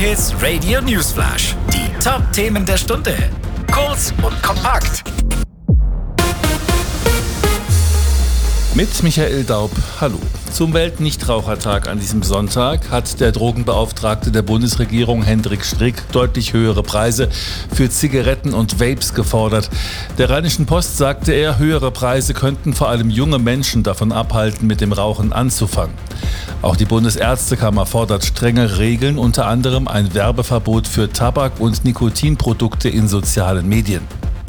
J-Hits Radio Newsflash. Die Top-Themen der Stunde. Kurz und kompakt. Mit Michael Daub, hallo. Zum Weltnichtrauchertag an diesem Sonntag hat der Drogenbeauftragte der Bundesregierung Hendrik Strick deutlich höhere Preise für Zigaretten und Vapes gefordert. Der Rheinischen Post sagte er, höhere Preise könnten vor allem junge Menschen davon abhalten, mit dem Rauchen anzufangen. Auch die Bundesärztekammer fordert strenge Regeln, unter anderem ein Werbeverbot für Tabak- und Nikotinprodukte in sozialen Medien.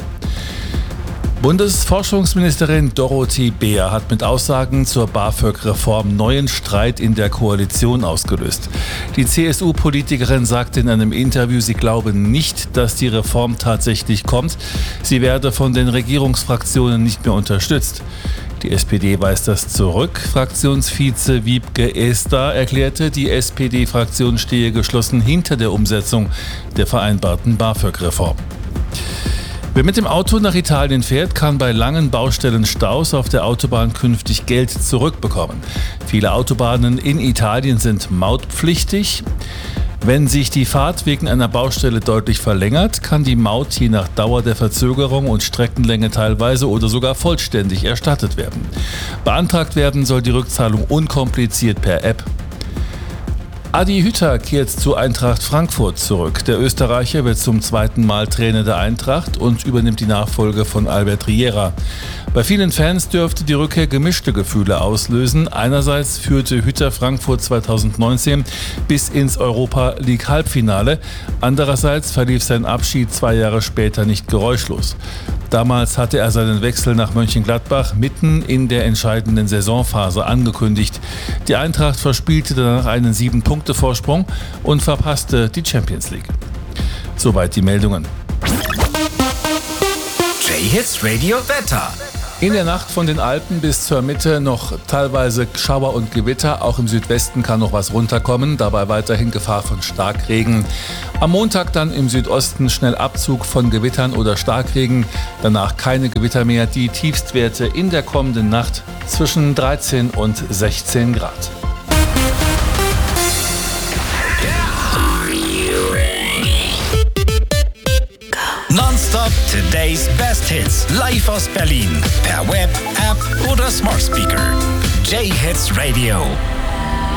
Bundesforschungsministerin Dorothee Bär hat mit Aussagen zur BAföG-Reform neuen Streit in der Koalition ausgelöst. Die CSU-Politikerin sagte in einem Interview, sie glaube nicht, dass die Reform tatsächlich kommt. Sie werde von den Regierungsfraktionen nicht mehr unterstützt. Die SPD weist das zurück. Fraktionsvize Wiebke Esther erklärte, die SPD-Fraktion stehe geschlossen hinter der Umsetzung der vereinbarten BAföG-Reform. Wer mit dem Auto nach Italien fährt, kann bei langen Baustellenstaus auf der Autobahn künftig Geld zurückbekommen. Viele Autobahnen in Italien sind mautpflichtig. Wenn sich die Fahrt wegen einer Baustelle deutlich verlängert, kann die Maut je nach Dauer der Verzögerung und Streckenlänge teilweise oder sogar vollständig erstattet werden. Beantragt werden soll die Rückzahlung unkompliziert per App. Adi Hütter kehrt zu Eintracht Frankfurt zurück. Der Österreicher wird zum zweiten Mal Trainer der Eintracht und übernimmt die Nachfolge von Albert Riera. Bei vielen Fans dürfte die Rückkehr gemischte Gefühle auslösen. Einerseits führte Hütter Frankfurt 2019 bis ins Europa League Halbfinale. Andererseits verlief sein Abschied 2 Jahre später nicht geräuschlos. Damals hatte er seinen Wechsel nach Mönchengladbach mitten in der entscheidenden Saisonphase angekündigt. Die Eintracht verspielte danach einen 7-Punkte-Vorsprung und verpasste die Champions League. Soweit die Meldungen. J-Hits Radio Wetter. In der Nacht von den Alpen bis zur Mitte noch teilweise Schauer und Gewitter. Auch im Südwesten kann noch was runterkommen. Dabei weiterhin Gefahr von Starkregen. Am Montag dann im Südosten schnell Abzug von Gewittern oder Starkregen. Danach keine Gewitter mehr. Die Tiefstwerte in der kommenden Nacht zwischen 13 und 16 Grad. Nonstop Today's Best Hits. Live aus Berlin. Per Web, App oder Smart Speaker. J-Hits Radio.